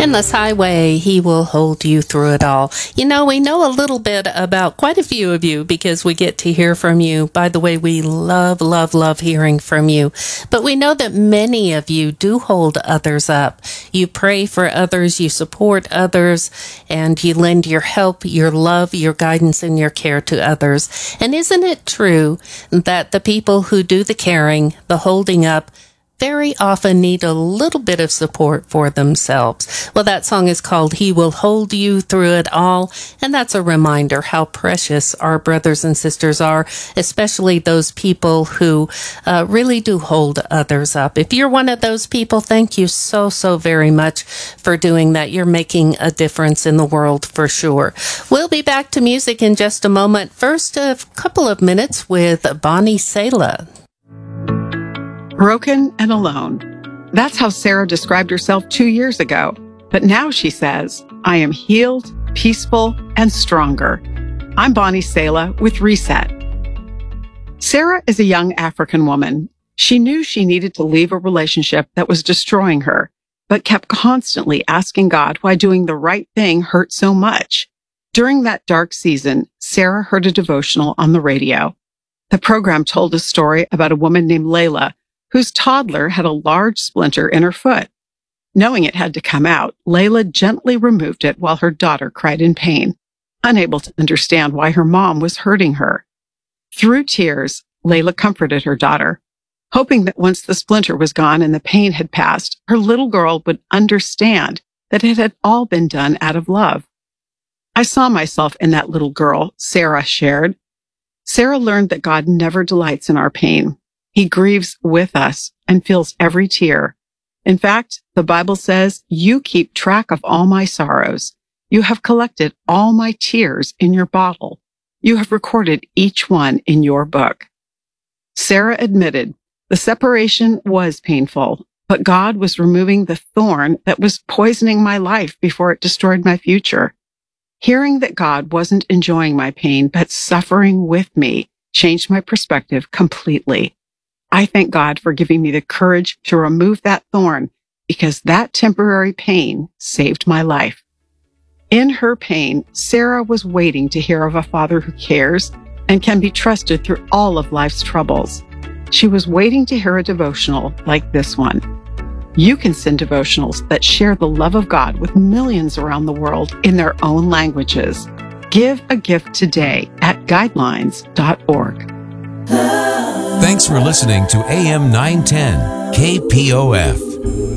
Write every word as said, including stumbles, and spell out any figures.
Endless Highway, He will hold you through it all. You know, we know a little bit about quite a few of you because we get to hear from you. By the way, we love, love, love hearing from you. But we know that many of you do hold others up. You pray for others, you support others, and you lend your help, your love, your guidance, and your care to others. And isn't it true that the people who do the caring, the holding up, very often need a little bit of support for themselves? Well, that song is called He Will Hold You Through It All, and that's a reminder how precious our brothers and sisters are, especially those people who uh, really do hold others up. If you're one of those people, thank you so, so very much for doing that. You're making a difference in the world for sure. We'll be back to music in just a moment. First, a couple of minutes with Bonnie Sala. Broken and alone. That's how Sarah described herself two years ago. But now she says, I am healed, peaceful, and stronger. I'm Bonnie Sala with Reset. Sarah is a young African woman. She knew she needed to leave a relationship that was destroying her, but kept constantly asking God why doing the right thing hurt so much. During that dark season, Sarah heard a devotional on the radio. The program told a story about a woman named Layla, whose toddler had a large splinter in her foot. Knowing it had to come out, Layla gently removed it while her daughter cried in pain, unable to understand why her mom was hurting her. Through tears, Layla comforted her daughter, hoping that once the splinter was gone and the pain had passed, her little girl would understand that it had all been done out of love. I saw myself in that little girl, Sarah shared. Sarah learned that God never delights in our pain. He grieves with us and feels every tear. In fact, the Bible says, you keep track of all my sorrows. You have collected all my tears in your bottle. You have recorded each one in your book. Sarah admitted the separation was painful, but God was removing the thorn that was poisoning my life before it destroyed my future. Hearing that God wasn't enjoying my pain, but suffering with me, changed my perspective completely. I thank God for giving me the courage to remove that thorn because that temporary pain saved my life. In her pain, Sarah was waiting to hear of a Father who cares and can be trusted through all of life's troubles. She was waiting to hear a devotional like this one. You can send devotionals that share the love of God with millions around the world in their own languages. Give a gift today at guidelines dot org. Thanks for listening to A M nine ten K P O F.